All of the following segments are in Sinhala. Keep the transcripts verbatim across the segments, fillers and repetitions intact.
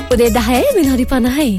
උදේ දහයයි විනාඩි පනහයි.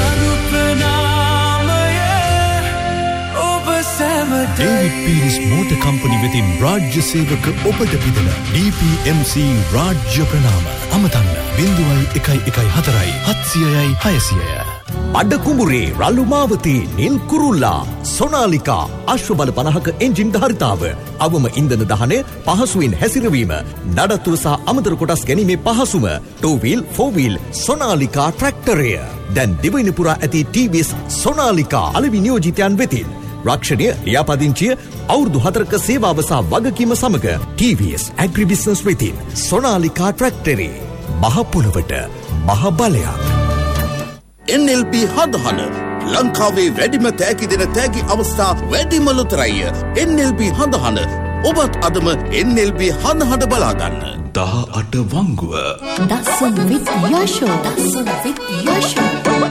ඩේවිඩ් පීරිස් මෝටර් කම්පනි වෙතින් රාජ්‍ය සේවක ඔබට පිදෙන ඩී පී එම් සී රාජ්‍ය ප්‍රණාම. අමතන්න බිංදුවයි එකයි එකයි හතරයි හත්සියයයි හයසියය. අඩ කුඹුරේ රළු මාවතී නිල් කුරුල්ලා සොනාලිකා අශ්ව බල පනහක එන්ජින් ධාරිතාව අවම ඉන්ධන දහනය පහසුවෙන් හැසිරවීම නඩත්තුව සහ අමතර කොටස් ගැනීමේ පහසුම ටූ වීල් ෆෝර් වීල් සොනාලිකා ට්‍රැක්ටරය දැන් දිවයින පුරා ඇති ටී වී එස් සොනාලිකා අලෙවි නියෝජිතයන් වෙතින් රක්ෂණය ලියාපදිංචිය අවුරුදු හතරක සේවාව සහ වගකීම සමග ටී වී එස් ඇග්‍රි බිස්නස් වෙතින් සොනාලිකා ට්‍රැක්ටරේ මහ පොළවට මහ බලයක්. එන් එල් පී හදහන ලංකාවේ වැඩිම තෑගි දෙන තෑගි අවස්ථා වැඩිම ලොතරැය. එන් එල් පී හදහන ඔබත් අදම එන් එල් පී හදහට බලාගන්න. දහ අට වංගුව දසුන් විත් යශෝ දසුන් විත් යශෝ.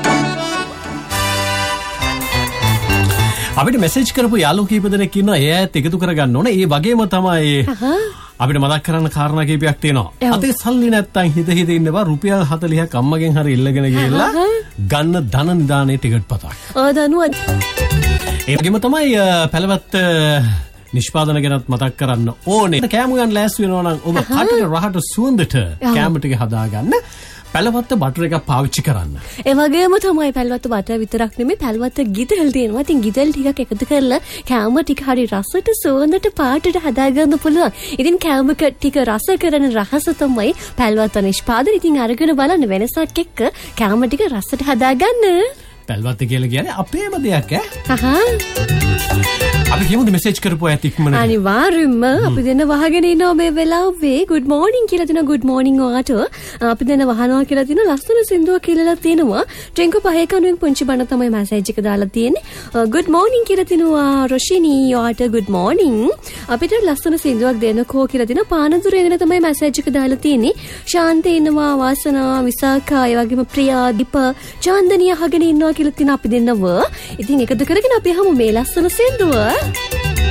අපිට මෙසේජ් කරපු යාළුවෝ කීප දෙනෙක් ඉන්නවා. ඒ අයත් එකතු කරගන්න ඕනේ. ඒ වගේම තමයි අපිට මතක් කරන්න කාරණා කීපයක් තියෙනවා. අතේ සල්ලි නැත්තම් හිත හිත ඉන්නවා රුපියල් හතළිහක් අම්මගෙන් හරි ඉල්ලගෙන ගිහලා ගන්න ධන නිදානේ ටිකට් පතක්. ආ දනුවත්. ඒ වගේම තමයි පැලවත් නිෂ්පාදන ගැනත් මතක් කරන්න ඕනේ. කෑම ගන්න ලෑස්ති වෙනවා නම් ඔබ කටට රහට සුවඳට කෑම ටික හදාගන්න. පැලවත්ත බටර් එකක් පාවිච්චි කරන්න. ඒ වගේම තමයි පැලවත්ත බටර් විතරක් නෙමෙයි පැලවත්ත ගිතෙල් තියෙනවා. ඉතින් ගිතෙල් ටිකක් එකතු කරලා කෑම ටික හරි රසට සුවඳට පාටට හදාගන්න පුළුවන්. ඉතින් කෑම ටික රස කරන රහස තමයි පැලවත්ත නිෂ්පාදනය. ඉතින් අරගෙන බලන්න වෙනසක් එක්ක කෑම ටික රසට හදාගන්න. පැලවත්ත කියලා කියන්නේ අපේම දෙයක් ඈ. හහ. අපි කියමුද මෙසේජ් කරපුවා ඇති ඉක්මනට. අනිවාර්යෙන්ම අපි දෙන්න වහගෙන ඉන්නවා මේ වෙලාවේ good morning කියලා දෙනවා good morning ඔයාට. අපි දෙන්න වහනවා කියලා තියෙන ලස්සන සින්දුවක් කියලා තියෙනවා. ට්‍රින්කෝ පහේ කණුවෙන් පුංචි බණ තමයි මැසේජ් එක දාලා තියෙන්නේ. good morning කියලා තිනවා රොෂිනී ඔයාට good morning. අපිට ලස්සන සින්දුවක් දෙන්නකෝ කියලා දෙනවා පානදුර එන තමයි මැසේජ් එක දාලා තියෙන්නේ. ශාන්තේ ඉන්නවා වාසනා විසාකා ඒ වගේම ප්‍රියා දීප චාන්දනිය අහගෙන ඉන්නවා කියලා තියෙන අපි දෙන්නව. ඉතින් එකතු කරගෙන අපි හමු මේ ලස්සන සින්දුව.